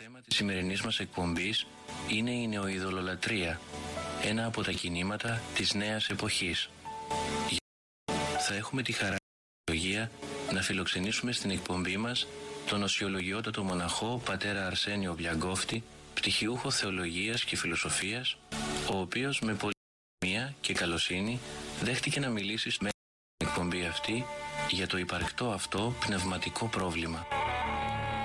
θέμα της σημερινής μας εκπομπής είναι η νεοειδωλολατρία, ένα από τα κινήματα της νέας εποχής. Θα έχουμε τη χαρά και ευλογία να φιλοξενήσουμε στην εκπομπή μας τον οσιολογιότατο μοναχό πατέρα Αρσένιο Βιαγκόφτη, πτυχιούχο θεολογίας και φιλοσοφίας, ο οποίος με πολύ μία και καλοσύνη δέχτηκε να μιλήσει στην εκπομπή αυτή για το υπαρκτό αυτό πνευματικό πρόβλημα.